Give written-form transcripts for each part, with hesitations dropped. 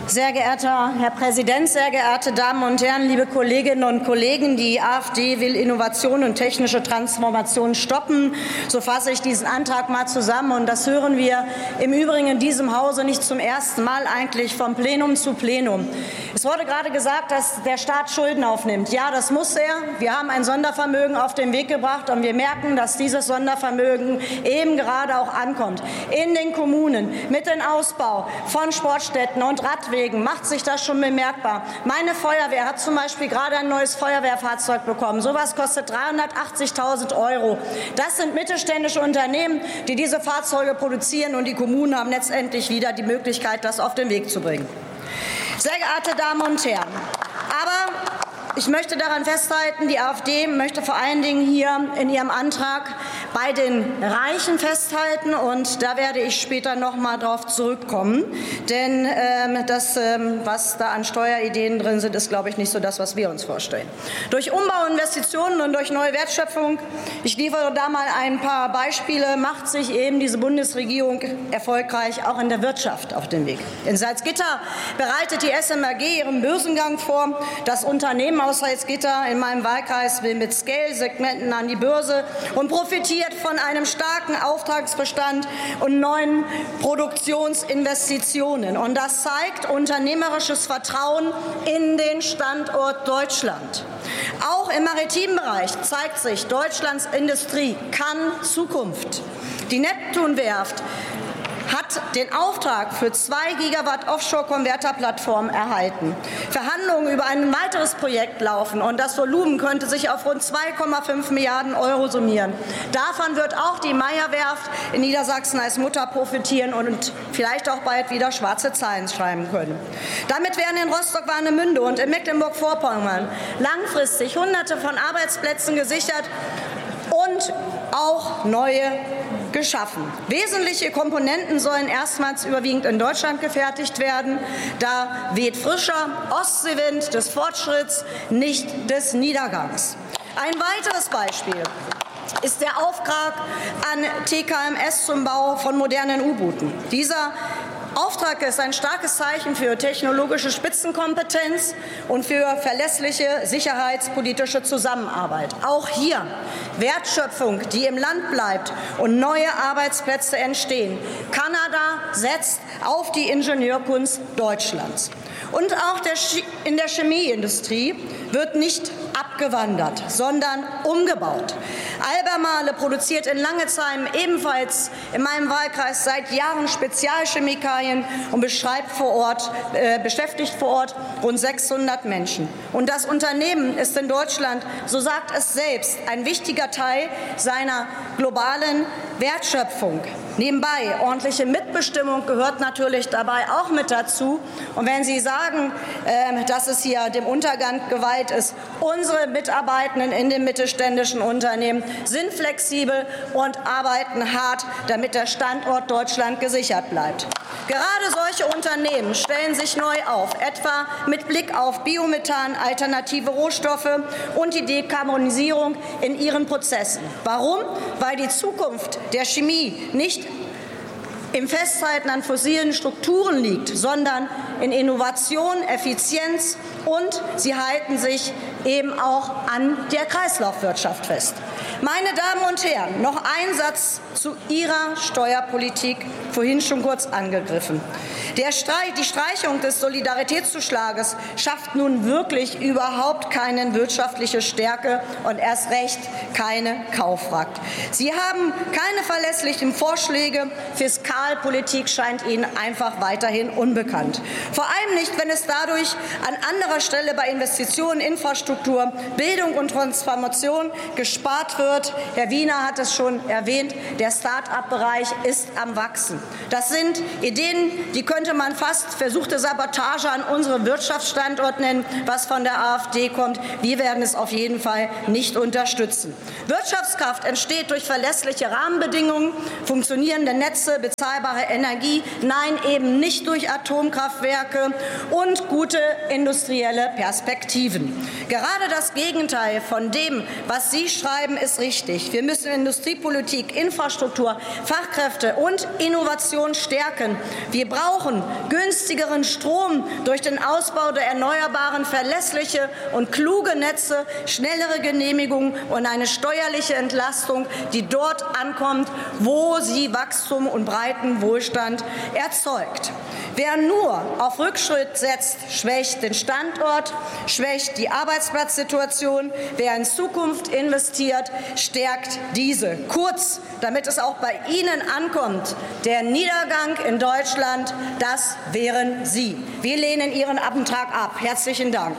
Sehr geehrter Herr Präsident, sehr geehrte Damen und Herren, liebe Kolleginnen und Kollegen! Die AfD will Innovation und technische Transformation stoppen. So fasse ich diesen Antrag mal zusammen. Und das hören wir im Übrigen in diesem Hause nicht zum ersten Mal, eigentlich vom Plenum zu Plenum. Es wurde gerade gesagt, dass der Staat Schulden aufnimmt. Ja, das muss er. Wir haben ein Sondervermögen auf den Weg gebracht, und wir merken, dass dieses Sondervermögen eben gerade auch ankommt. In den Kommunen mit dem Ausbau von Sportstätten und Radwegen macht sich das schon bemerkbar. Meine Feuerwehr hat zum Beispiel gerade ein neues Feuerwehrfahrzeug bekommen. Sowas kostet 380.000 €. Das sind mittelständische Unternehmen, die diese Fahrzeuge produzieren, und die Kommunen haben letztendlich wieder die Möglichkeit, das auf den Weg zu bringen. Sehr geehrte Damen und Herren, aber ich möchte daran festhalten, die AfD möchte vor allen Dingen hier in ihrem Antrag bei den Reichen festhalten, und da werde ich später noch mal darauf zurückkommen. Denn das, was da an Steuerideen drin sind, ist, glaube ich, nicht so das, was wir uns vorstellen. Durch Umbau, Investitionen und durch neue Wertschöpfung, ich liefere da mal ein paar Beispiele, macht sich eben diese Bundesregierung erfolgreich auch in der Wirtschaft auf den Weg. In Salzgitter bereitet die SMRG ihren Börsengang vor. Das Unternehmen aus Salzgitter in meinem Wahlkreis will mit Scale-Segmenten an die Börse und profitiert von einem starken Auftragsbestand und neuen Produktionsinvestitionen. Und das zeigt unternehmerisches Vertrauen in den Standort Deutschland. Auch im maritimen Bereich zeigt sich, Deutschlands Industrie kann Zukunft. Die Neptunwerft hat den Auftrag für 2 Gigawatt Offshore-Konverterplattformen erhalten. Verhandlungen über ein weiteres Projekt laufen, und das Volumen könnte sich auf rund 2,5 Milliarden € summieren. Davon wird auch die Meyer-Werft in Niedersachsen als Mutter profitieren und vielleicht auch bald wieder schwarze Zahlen schreiben können. Damit werden in Rostock-Warnemünde und in Mecklenburg-Vorpommern langfristig Hunderte von Arbeitsplätzen gesichert und auch neue geschaffen. Wesentliche Komponenten sollen erstmals überwiegend in Deutschland gefertigt werden. Da weht frischer Ostseewind des Fortschritts, nicht des Niedergangs. Ein weiteres Beispiel ist der Auftrag an TKMS zum Bau von modernen U-Booten. Dieser Auftrag ist ein starkes Zeichen für technologische Spitzenkompetenz und für verlässliche sicherheitspolitische Zusammenarbeit. Auch hier Wertschöpfung, die im Land bleibt und neue Arbeitsplätze entstehen. Kanada setzt auf die Ingenieurkunst Deutschlands. Und auch in der Chemieindustrie wird nicht abgewandert, sondern umgebaut. Albemarle produziert in Langezheim ebenfalls in meinem Wahlkreis seit Jahren Spezialchemikalien und beschäftigt vor Ort rund 600 Menschen. Und das Unternehmen ist in Deutschland, so sagt es selbst, ein wichtiger Teil seiner globalen Wertschöpfung. Nebenbei, ordentliche Mitbestimmung gehört natürlich dabei auch mit dazu. Und wenn Sie sagen, dass es hier dem Untergang geweiht ist, unsere Mitarbeitenden in den mittelständischen Unternehmen sind flexibel und arbeiten hart, damit der Standort Deutschland gesichert bleibt. Gerade solche Unternehmen stellen sich neu auf, etwa mit Blick auf Biomethan, alternative Rohstoffe und die Dekarbonisierung in ihren Prozessen. Warum? Weil die Zukunft der Chemie nicht im Festhalten an fossilen Strukturen liegt, sondern in Innovation, Effizienz, und sie halten sich eben auch an der Kreislaufwirtschaft fest. Meine Damen und Herren, noch ein Satz zu Ihrer Steuerpolitik, vorhin schon kurz angegriffen. Die Streichung des Solidaritätszuschlages schafft nun wirklich überhaupt keine wirtschaftliche Stärke und erst recht keine Kaufkraft. Sie haben keine verlässlichen Vorschläge. Fiskalpolitik scheint Ihnen einfach weiterhin unbekannt. Vor allem nicht, wenn es dadurch an anderer Stelle bei Investitionen, Infrastruktur, Bildung und Transformation gespart wird. Herr Wiener hat es schon erwähnt, der Start-up-Bereich ist am Wachsen. Das sind Ideen, die könnte man fast versuchte Sabotage an unseren Wirtschaftsstandort nennen, was von der AfD kommt. Wir werden es auf jeden Fall nicht unterstützen. Wirtschaftskraft entsteht durch verlässliche Rahmenbedingungen, funktionierende Netze, bezahlbare Energie, nein, eben nicht durch Atomkraftwerke und gute industrielle Perspektiven. Gerade das Gegenteil von dem, was Sie schreiben, ist ist richtig. Wir müssen Industriepolitik, Infrastruktur, Fachkräfte und Innovation stärken. Wir brauchen günstigeren Strom durch den Ausbau der Erneuerbaren, verlässliche und kluge Netze, schnellere Genehmigungen und eine steuerliche Entlastung, die dort ankommt, wo sie Wachstum und breiten Wohlstand erzeugt. Wer nur auf Rückschritt setzt, schwächt den Standort, schwächt die Arbeitsplatzsituation. Wer in Zukunft investiert, stärkt diese. Kurz, damit es auch bei Ihnen ankommt, der Niedergang in Deutschland, das wären Sie. Wir lehnen Ihren Antrag ab. Herzlichen Dank.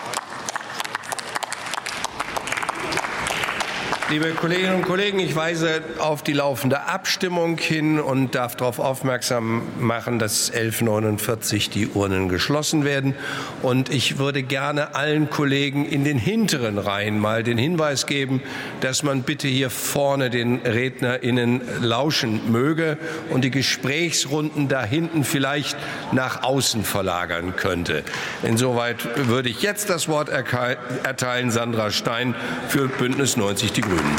Liebe Kolleginnen und Kollegen, ich weise auf die laufende Abstimmung hin und darf darauf aufmerksam machen, dass 11:49 Uhr die Urnen geschlossen werden. Und ich würde gerne allen Kollegen in den hinteren Reihen mal den Hinweis geben, dass man bitte hier vorne den RednerInnen lauschen möge und die Gesprächsrunden da hinten vielleicht nach außen verlagern könnte. Insoweit würde ich jetzt das Wort erteilen, Sandra Stein für Bündnis 90 Die Grünen.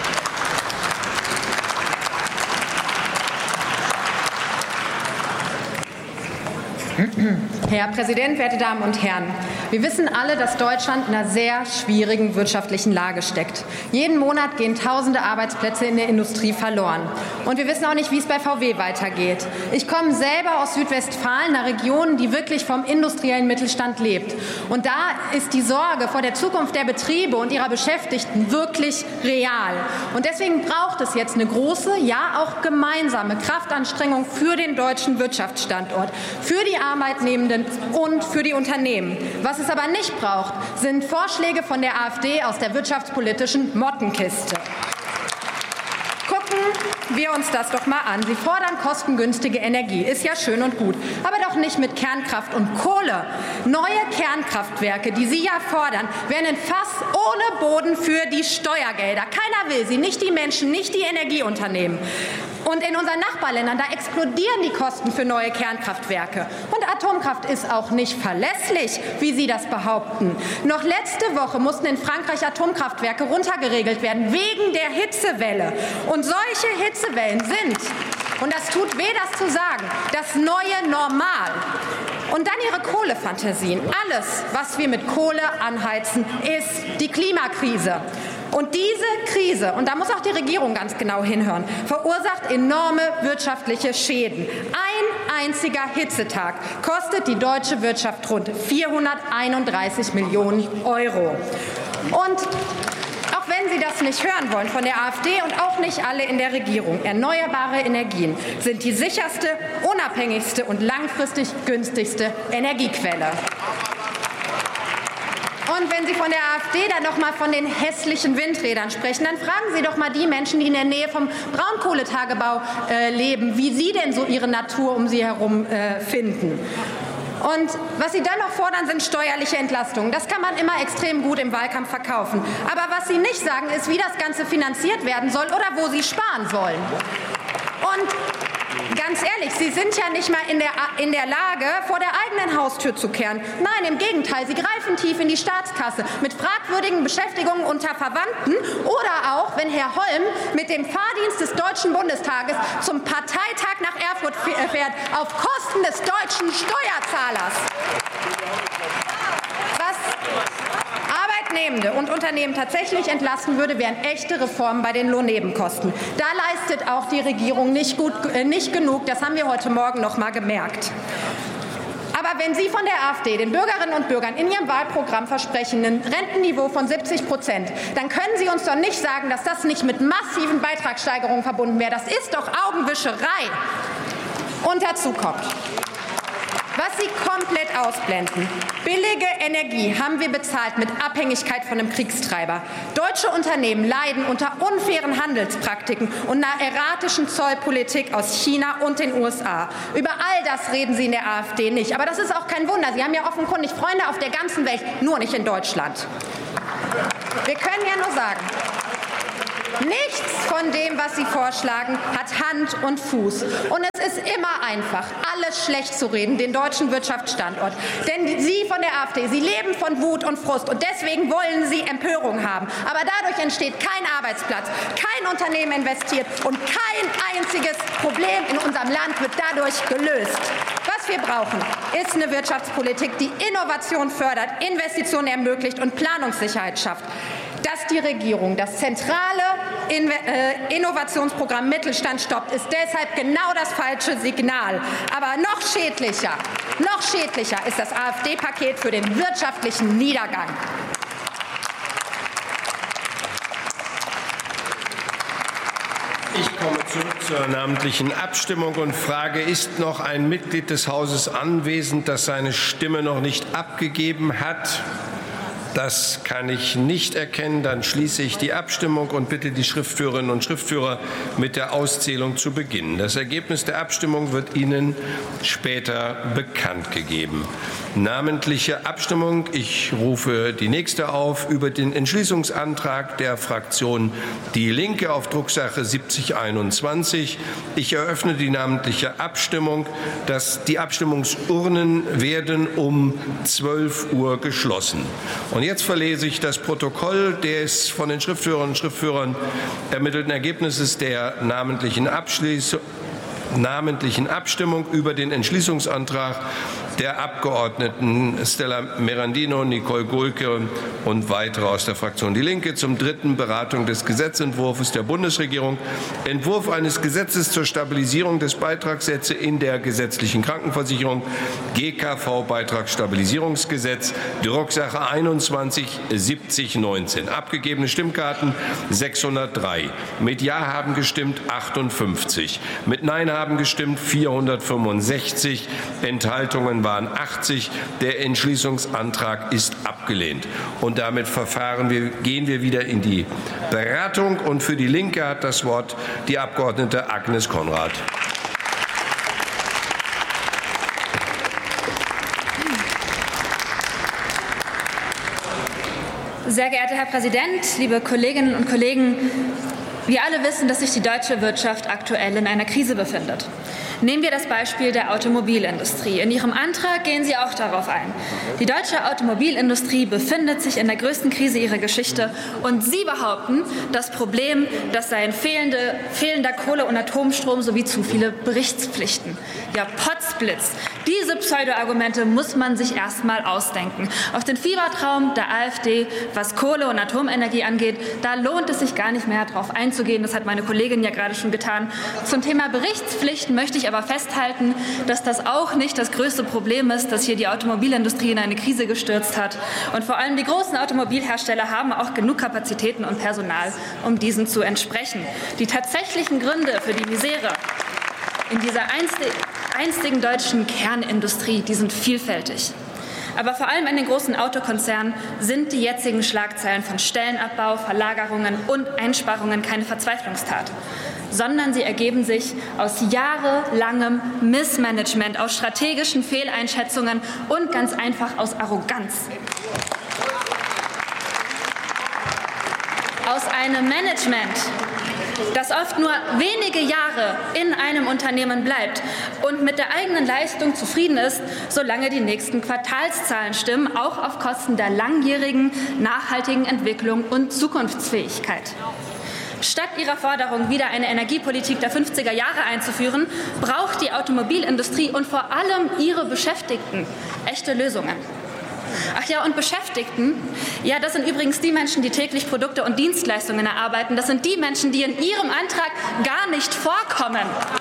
Herr Präsident, werte Damen und Herren! Wir wissen alle, dass Deutschland in einer sehr schwierigen wirtschaftlichen Lage steckt. Jeden Monat gehen tausende Arbeitsplätze in der Industrie verloren. Und wir wissen auch nicht, wie es bei VW weitergeht. Ich komme selber aus Südwestfalen, einer Region, die wirklich vom industriellen Mittelstand lebt. Und da ist die Sorge vor der Zukunft der Betriebe und ihrer Beschäftigten wirklich real. Und deswegen braucht es jetzt eine große, ja auch gemeinsame Kraftanstrengung für den deutschen Wirtschaftsstandort, für die Arbeitnehmenden und für die Unternehmen. Was es aber nicht braucht, sind Vorschläge von der AfD aus der wirtschaftspolitischen Mottenkiste. Gucken wir uns das doch mal an. Sie fordern kostengünstige Energie. Ist ja schön und gut, aber doch nicht mit Kernkraft und Kohle. Neue Kernkraftwerke, die Sie ja fordern, wären ein Fass ohne Boden für die Steuergelder. Keiner will sie, nicht die Menschen, nicht die Energieunternehmen. Und in unseren Nachbarländern, da explodieren die Kosten für neue Kernkraftwerke. Und Atomkraft ist auch nicht verlässlich, wie Sie das behaupten. Noch letzte Woche mussten in Frankreich Atomkraftwerke runtergeregelt werden, wegen der Hitzewelle. Und solche Hitzewellen sind, und das tut weh, das zu sagen, das neue Normal. Und dann Ihre Kohlefantasien. Alles, was wir mit Kohle anheizen, ist die Klimakrise. Und diese Krise, und da muss auch die Regierung ganz genau hinhören, verursacht enorme wirtschaftliche Schäden. Ein einziger Hitzetag kostet die deutsche Wirtschaft rund 431 Millionen Euro. Und auch wenn Sie das nicht hören wollen von der AfD und auch nicht alle in der Regierung, erneuerbare Energien sind die sicherste, unabhängigste und langfristig günstigste Energiequelle. Und wenn Sie von der AfD dann noch mal von den hässlichen Windrädern sprechen, dann fragen Sie doch mal die Menschen, die in der Nähe vom Braunkohletagebau leben, wie sie denn so ihre Natur um sie herum finden. Und was Sie dann noch fordern, sind steuerliche Entlastungen. Das kann man immer extrem gut im Wahlkampf verkaufen. Aber was Sie nicht sagen, ist, wie das Ganze finanziert werden soll oder wo Sie sparen wollen. Und ganz ehrlich, Sie sind ja nicht mal in der Lage, vor der eigenen Haustür zu kehren. Nein, im Gegenteil, Sie greifen tief in die Staatskasse mit fragwürdigen Beschäftigungen unter Verwandten oder auch, wenn Herr Holm mit dem Fahrdienst des Deutschen Bundestages zum Parteitag nach Erfurt fährt, auf Kosten des deutschen Steuerzahlers. Was Arbeitnehmende und Unternehmen tatsächlich entlasten würde, wären echte Reformen bei den Lohnnebenkosten. Da leistet auch die Regierung nicht genug. Das haben wir heute Morgen noch mal gemerkt. Aber wenn Sie von der AfD den Bürgerinnen und Bürgern in Ihrem Wahlprogramm versprechen, ein Rentenniveau von 70%, dann können Sie uns doch nicht sagen, dass das nicht mit massiven Beitragssteigerungen verbunden wäre. Das ist doch Augenwischerei. Und dazu kommt, was Sie komplett ausblenden. Billige Energie haben wir bezahlt mit Abhängigkeit von einem Kriegstreiber. Deutsche Unternehmen leiden unter unfairen Handelspraktiken und einer erratischen Zollpolitik aus China und den USA. Über all das reden Sie in der AfD nicht. Aber das ist auch kein Wunder. Sie haben ja offenkundig Freunde auf der ganzen Welt, nur nicht in Deutschland. Wir können ja nur sagen, Nichts von dem, was Sie vorschlagen, hat Hand und Fuß. Und es ist immer einfach, alles schlecht zu reden, den deutschen Wirtschaftsstandort. Denn Sie von der AfD, Sie leben von Wut und Frust. Und deswegen wollen Sie Empörung haben. Aber dadurch entsteht kein Arbeitsplatz, kein Unternehmen investiert und kein einziges Problem in unserem Land wird dadurch gelöst. Was wir brauchen, ist eine Wirtschaftspolitik, die Innovation fördert, Investitionen ermöglicht und Planungssicherheit schafft. Dass die Regierung das zentrale Innovationsprogramm Mittelstand stoppt, ist deshalb genau das falsche Signal. Aber noch schädlicher ist das AfD-Paket für den wirtschaftlichen Niedergang. Ich komme zurück zur namentlichen Abstimmung und frage, ist noch ein Mitglied des Hauses anwesend, das seine Stimme noch nicht abgegeben hat? Das kann ich nicht erkennen. Dann schließe ich die Abstimmung und bitte die Schriftführerinnen und Schriftführer mit der Auszählung zu beginnen. Das Ergebnis der Abstimmung wird Ihnen später bekannt gegeben. Namentliche Abstimmung. Ich rufe die nächste auf über den Entschließungsantrag der Fraktion Die Linke auf Drucksache 7021. Ich eröffne die namentliche Abstimmung. Die Abstimmungsurnen werden um 12 Uhr geschlossen. Und jetzt verlese ich das Protokoll des von den Schriftführerinnen und Schriftführern ermittelten Ergebnisses der namentlichen Abstimmung über den Entschließungsantrag der Abgeordneten Stella Merendino, Nicole Gohlke und weitere aus der Fraktion Die Linke zum dritten Beratung des Gesetzentwurfs der Bundesregierung, Entwurf eines Gesetzes zur Stabilisierung des Beitragssätze in der gesetzlichen Krankenversicherung, GKV-Beitragsstabilisierungsgesetz, Drucksache 21/7019. Abgegebene Stimmkarten 603. Mit Ja haben gestimmt 58. Mit Nein haben gestimmt 465. Enthaltungen waren 80. Der Entschließungsantrag ist abgelehnt. Und damit gehen wir wieder in die Beratung. Und für die Linke hat das Wort die Abgeordnete Agnes Konrad. Sehr geehrter Herr Präsident, liebe Kolleginnen und Kollegen! Wir alle wissen, dass sich die deutsche Wirtschaft aktuell in einer Krise befindet. Nehmen wir das Beispiel der Automobilindustrie. In Ihrem Antrag gehen Sie auch darauf ein. Die deutsche Automobilindustrie befindet sich in der größten Krise ihrer Geschichte. Und Sie behaupten, das Problem, das seien fehlender Kohle- und Atomstrom sowie zu viele Berichtspflichten. Ja, Potzblitz. Diese Pseudo-Argumente muss man sich erst mal ausdenken. Auf den Fiebertraum der AfD, was Kohle- und Atomenergie angeht, da lohnt es sich gar nicht mehr darauf einzugehen. Das hat meine Kollegin ja gerade schon getan. Zum Thema Berichtspflichten möchte ich aber festhalten, dass das auch nicht das größte Problem ist, dass hier die Automobilindustrie in eine Krise gestürzt hat. Und vor allem die großen Automobilhersteller haben auch genug Kapazitäten und Personal, um diesen zu entsprechen. Die tatsächlichen Gründe für die Misere in dieser einstigen deutschen Kernindustrie, die sind vielfältig. Aber vor allem in den großen Autokonzernen sind die jetzigen Schlagzeilen von Stellenabbau, Verlagerungen und Einsparungen keine Verzweiflungstat, sondern sie ergeben sich aus jahrelangem Missmanagement, aus strategischen Fehleinschätzungen und ganz einfach aus Arroganz. Aus einem Management, das oft nur wenige Jahre in einem Unternehmen bleibt und mit der eigenen Leistung zufrieden ist, solange die nächsten Quartalszahlen stimmen, auch auf Kosten der langjährigen, nachhaltigen Entwicklung und Zukunftsfähigkeit. Statt ihrer Forderung, wieder eine Energiepolitik der 50er Jahre einzuführen, braucht die Automobilindustrie und vor allem ihre Beschäftigten echte Lösungen. Ach ja, und Beschäftigten, ja, das sind übrigens die Menschen, die täglich Produkte und Dienstleistungen erarbeiten. Das sind die Menschen, die in Ihrem Antrag gar nicht vorkommen.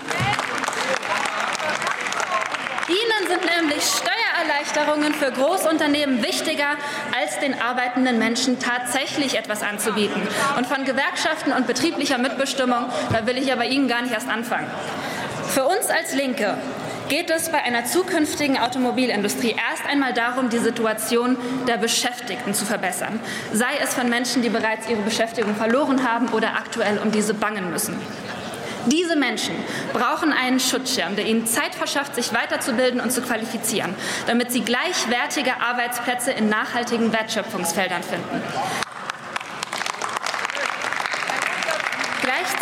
Ihnen sind nämlich Steuererleichterungen für Großunternehmen wichtiger, als den arbeitenden Menschen tatsächlich etwas anzubieten. Und von Gewerkschaften und betrieblicher Mitbestimmung, da will ich ja bei Ihnen gar nicht erst anfangen. Für uns als Linke geht es bei einer zukünftigen Automobilindustrie erst einmal darum, die Situation der Beschäftigten zu verbessern, sei es von Menschen, die bereits ihre Beschäftigung verloren haben oder aktuell um diese bangen müssen. Diese Menschen brauchen einen Schutzschirm, der ihnen Zeit verschafft, sich weiterzubilden und zu qualifizieren, damit sie gleichwertige Arbeitsplätze in nachhaltigen Wertschöpfungsfeldern finden.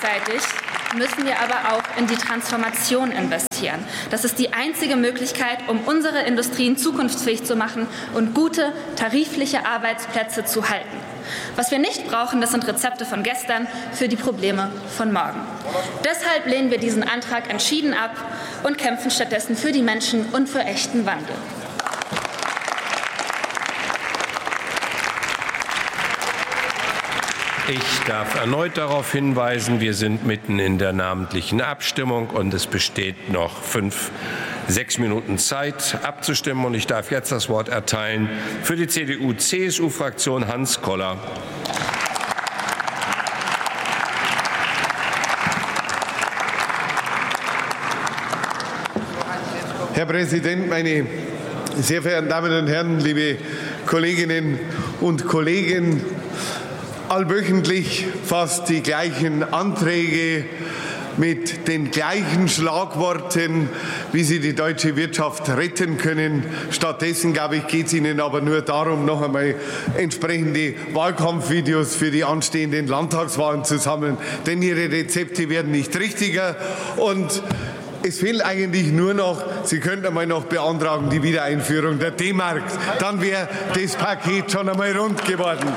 Gleichzeitig müssen wir aber auch in die Transformation investieren. Das ist die einzige Möglichkeit, um unsere Industrien zukunftsfähig zu machen und gute tarifliche Arbeitsplätze zu halten. Was wir nicht brauchen, das sind Rezepte von gestern für die Probleme von morgen. Deshalb lehnen wir diesen Antrag entschieden ab und kämpfen stattdessen für die Menschen und für echten Wandel. Ich darf erneut darauf hinweisen, wir sind mitten in der namentlichen Abstimmung und es besteht noch 6 Minuten Zeit abzustimmen. Und ich darf jetzt das Wort erteilen für die CDU-CSU-Fraktion Hans Koller. Herr Präsident, meine sehr verehrten Damen und Herren, liebe Kolleginnen und Kollegen! Allwöchentlich fast die gleichen Anträge mit den gleichen Schlagworten, wie sie die deutsche Wirtschaft retten können. Stattdessen, glaube ich, geht es Ihnen aber nur darum, noch einmal entsprechende Wahlkampfvideos für die anstehenden Landtagswahlen zu sammeln. Denn Ihre Rezepte werden nicht richtiger. Und es fehlt eigentlich nur noch, Sie könnten einmal noch beantragen, die Wiedereinführung der D-Mark. Dann wäre das Paket schon einmal rund geworden.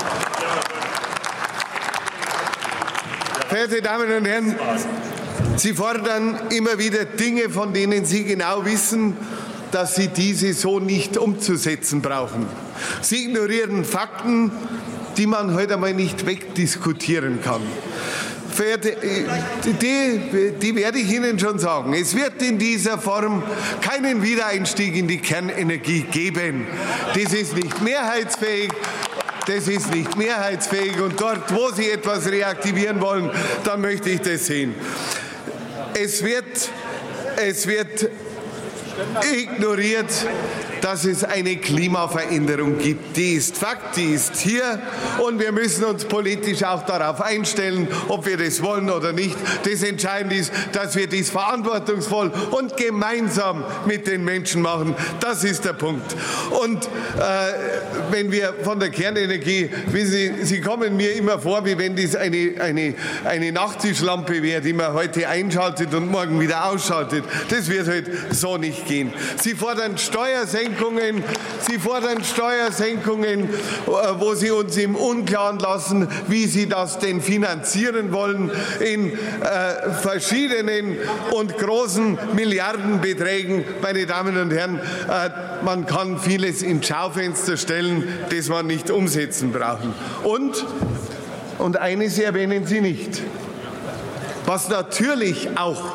Verehrte Damen und Herren, Sie fordern immer wieder Dinge, von denen Sie genau wissen, dass Sie diese so nicht umzusetzen brauchen. Sie ignorieren Fakten, die man heute einmal nicht wegdiskutieren kann. Verehrte, die werde ich Ihnen schon sagen. Es wird in dieser Form keinen Wiedereinstieg in die Kernenergie geben. Das ist nicht mehrheitsfähig. Das ist nicht mehrheitsfähig und dort, wo Sie etwas reaktivieren wollen, dann möchte ich das sehen. Es wird ignoriert, dass es eine Klimaveränderung gibt. Die ist Fakt, die ist hier und wir müssen uns politisch auch darauf einstellen, ob wir das wollen oder nicht. Das Entscheidende ist, dass wir dies verantwortungsvoll und gemeinsam mit den Menschen machen. Das ist der Punkt. Und wenn wir von der Kernenergie, wissen Sie kommen mir immer vor, wie wenn das eine Nachttischlampe wäre, die man heute einschaltet und morgen wieder ausschaltet. Das wird halt so nicht gehen. Sie fordern Steuersenkungen, wo Sie uns im Unklaren lassen, wie Sie das denn finanzieren wollen in verschiedenen und großen Milliardenbeträgen. Meine Damen und Herren, man kann vieles ins Schaufenster stellen, das man nicht umsetzen brauchen. Und eines erwähnen Sie nicht, was natürlich auch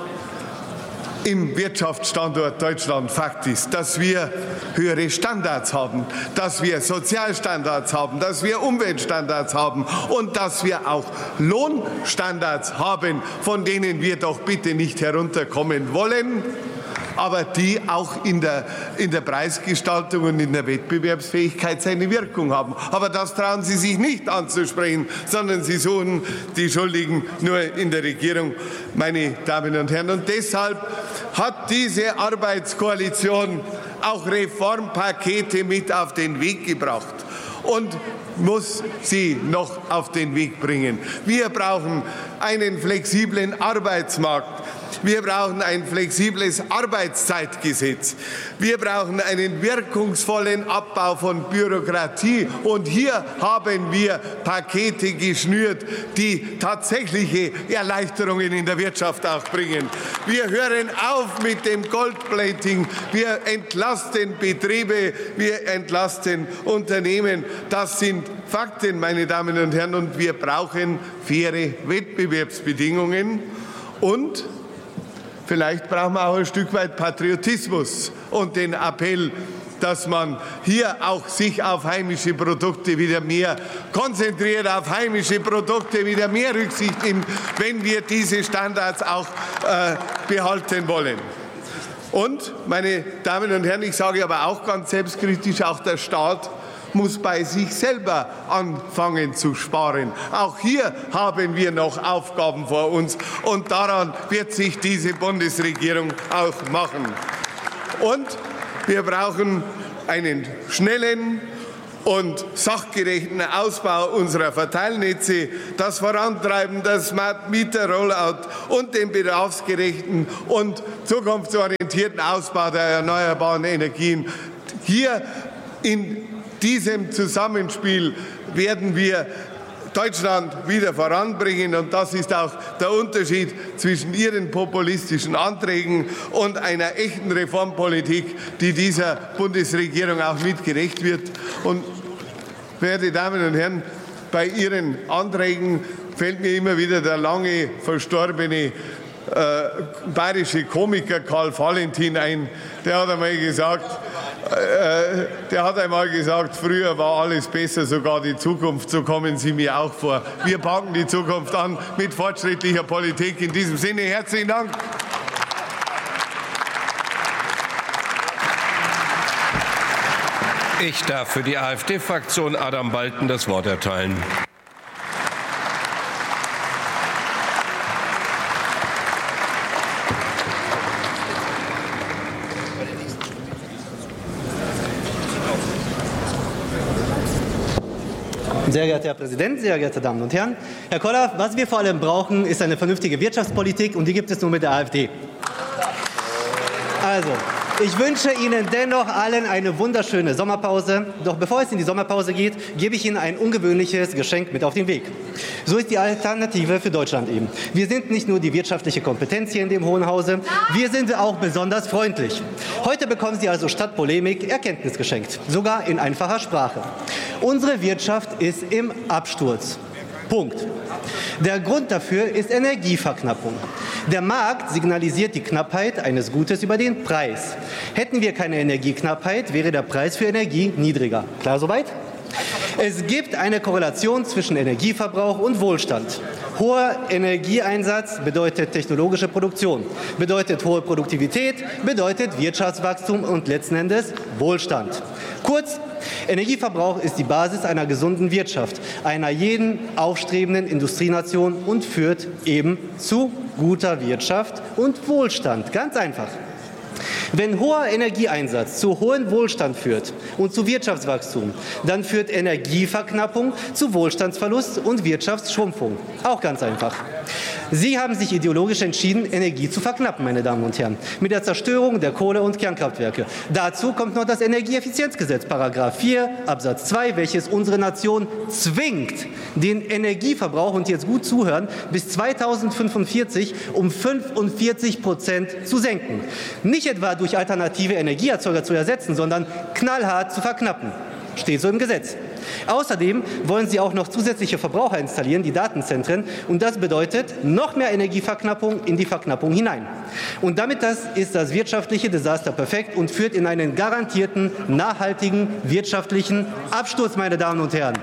im Wirtschaftsstandort Deutschland Fakt ist, dass wir höhere Standards haben, dass wir Sozialstandards haben, dass wir Umweltstandards haben und dass wir auch Lohnstandards haben, von denen wir doch bitte nicht herunterkommen wollen, aber die auch in der Preisgestaltung und in der Wettbewerbsfähigkeit seine Wirkung haben. Aber das trauen Sie sich nicht anzusprechen, sondern Sie suchen die Schuldigen nur in der Regierung, meine Damen und Herren. Und deshalb hat diese Arbeitskoalition auch Reformpakete mit auf den Weg gebracht und muss sie noch auf den Weg bringen. Wir brauchen einen flexiblen Arbeitsmarkt. Wir brauchen ein flexibles Arbeitszeitgesetz. Wir brauchen einen wirkungsvollen Abbau von Bürokratie. Und hier haben wir Pakete geschnürt, die tatsächliche Erleichterungen in der Wirtschaft auch bringen. Wir hören auf mit dem Goldplating. Wir entlasten Betriebe, wir entlasten Unternehmen. Das sind Fakten, meine Damen und Herren. Und wir brauchen faire Wettbewerbsbedingungen. Und vielleicht brauchen wir auch ein Stück weit Patriotismus und den Appell, dass man hier auch sich auf heimische Produkte wieder mehr konzentriert, auf heimische Produkte wieder mehr Rücksicht nimmt, wenn wir diese Standards auch behalten wollen. Und, meine Damen und Herren, ich sage aber auch ganz selbstkritisch, auch der Staat muss bei sich selber anfangen zu sparen. Auch hier haben wir noch Aufgaben vor uns und daran wird sich diese Bundesregierung auch machen. Und wir brauchen einen schnellen und sachgerechten Ausbau unserer Verteilnetze, das Vorantreiben der Smart Meter Rollout und den bedarfsgerechten und zukunftsorientierten Ausbau der erneuerbaren Energien. Hier in diesem Zusammenspiel werden wir Deutschland wieder voranbringen. Und das ist auch der Unterschied zwischen Ihren populistischen Anträgen und einer echten Reformpolitik, die dieser Bundesregierung auch mitgerecht wird. Und, verehrte Damen und Herren, bei Ihren Anträgen fällt mir immer wieder der lange verstorbene bayerische Komiker Karl Valentin ein. Der hat einmal gesagt, früher war alles besser, sogar die Zukunft, so kommen Sie mir auch vor. Wir packen die Zukunft an mit fortschrittlicher Politik. In diesem Sinne herzlichen Dank. Ich darf für die AfD-Fraktion Adam Balten das Wort erteilen. Sehr geehrter Herr Präsident, sehr geehrte Damen und Herren! Herr Koller, was wir vor allem brauchen, ist eine vernünftige Wirtschaftspolitik, und die gibt es nur mit der AfD. Also, ich wünsche Ihnen dennoch allen eine wunderschöne Sommerpause. Doch bevor es in die Sommerpause geht, gebe ich Ihnen ein ungewöhnliches Geschenk mit auf den Weg. So ist die Alternative für Deutschland eben. Wir sind nicht nur die wirtschaftliche Kompetenz hier in dem Hohen Hause, wir sind auch besonders freundlich. Heute bekommen Sie also statt Polemik Erkenntnis geschenkt, sogar in einfacher Sprache. Unsere Wirtschaft ist im Absturz. Punkt. Der Grund dafür ist Energieverknappung. Der Markt signalisiert die Knappheit eines Gutes über den Preis. Hätten wir keine Energieknappheit, wäre der Preis für Energie niedriger. Klar soweit? Es gibt eine Korrelation zwischen Energieverbrauch und Wohlstand. Hoher Energieeinsatz bedeutet technologische Produktion, bedeutet hohe Produktivität, bedeutet Wirtschaftswachstum und letzten Endes Wohlstand. Kurz, Energieverbrauch ist die Basis einer gesunden Wirtschaft, einer jeden aufstrebenden Industrienation und führt eben zu guter Wirtschaft und Wohlstand. Ganz einfach. Wenn hoher Energieeinsatz zu hohem Wohlstand führt und zu Wirtschaftswachstum, dann führt Energieverknappung zu Wohlstandsverlust und Wirtschaftsschrumpfung. Auch ganz einfach. Sie haben sich ideologisch entschieden, Energie zu verknappen, meine Damen und Herren, mit der Zerstörung der Kohle- und Kernkraftwerke. Dazu kommt noch das Energieeffizienzgesetz, Paragraph 4 Absatz 2, welches unsere Nation zwingt, den Energieverbrauch, und jetzt gut zuhören, bis 2045 um 45% zu senken. Nicht etwa durch alternative Energieerzeuger zu ersetzen, sondern knallhart zu verknappen. Steht so im Gesetz. Außerdem wollen Sie auch noch zusätzliche Verbraucher installieren, die Datenzentren, und das bedeutet noch mehr Energieverknappung in die Verknappung hinein. Und damit ist das wirtschaftliche Desaster perfekt und führt in einen garantierten, nachhaltigen wirtschaftlichen Absturz, meine Damen und Herren.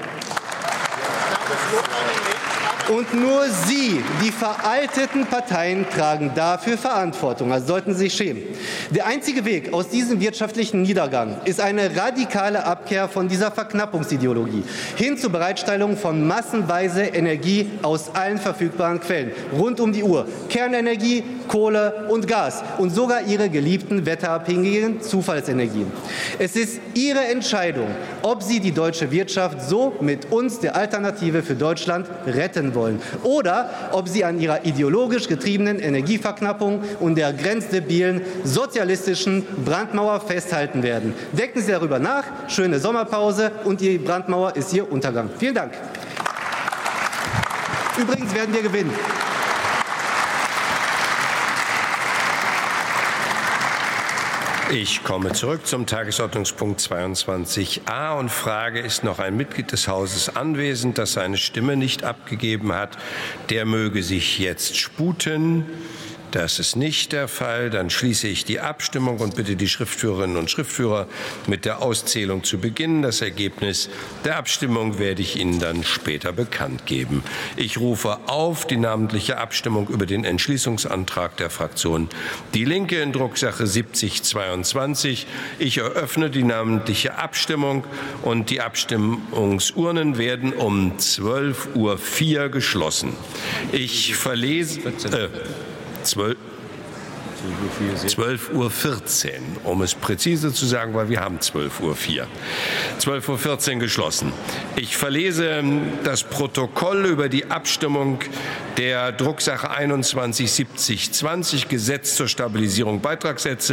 Und nur Sie, die veralteten Parteien, tragen dafür Verantwortung. Also sollten Sie sich schämen. Der einzige Weg aus diesem wirtschaftlichen Niedergang ist eine radikale Abkehr von dieser Verknappungsideologie hin zur Bereitstellung von massenweise Energie aus allen verfügbaren Quellen, rund um die Uhr. Kernenergie, Kohle und Gas und sogar Ihre geliebten wetterabhängigen Zufallsenergien. Es ist Ihre Entscheidung, ob Sie die deutsche Wirtschaft so mit uns, der Alternative für Deutschland, retten wollen oder ob Sie an Ihrer ideologisch getriebenen Energieverknappung und der grenzdebilen sozialistischen Brandmauer festhalten werden. Denken Sie darüber nach. Schöne Sommerpause, und die Brandmauer ist Ihr Untergang. Vielen Dank. Übrigens werden wir gewinnen. Ich komme zurück zum Tagesordnungspunkt 22a und frage, ist noch ein Mitglied des Hauses anwesend, das seine Stimme nicht abgegeben hat? Der möge sich jetzt sputen. Das ist nicht der Fall. Dann schließe ich die Abstimmung und bitte die Schriftführerinnen und Schriftführer, mit der Auszählung zu beginnen. Das Ergebnis der Abstimmung werde ich Ihnen dann später bekannt geben. Ich rufe auf die namentliche Abstimmung über den Entschließungsantrag der Fraktion Die Linke in Drucksache 7022. Ich eröffne die namentliche Abstimmung, und die Abstimmungsurnen werden um 12:04 Uhr geschlossen. Ich verlese 12. 12:14 Uhr, um es präzise zu sagen, weil wir haben 12:04 Uhr. 12:14 Uhr geschlossen. Ich verlese das Protokoll über die Abstimmung der Drucksache 21/7020, Gesetz zur Stabilisierung Beitragssätze